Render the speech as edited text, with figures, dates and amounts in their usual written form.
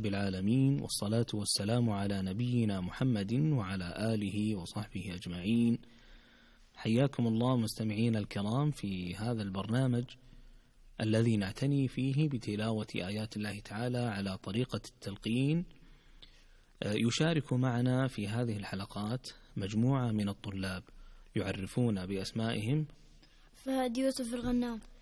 رب العالمين، والصلاة والسلام على نبينا محمد وعلى آله وصحبه أجمعين. حياكم الله مستمعين الكرام في هذا البرنامج الذي نعتني فيه بتلاوة آيات الله تعالى على طريقة التلقين. يشارك معنا في هذه الحلقات مجموعة من الطلاب يعرفون بأسمائهم: فهد يوسف الغنام،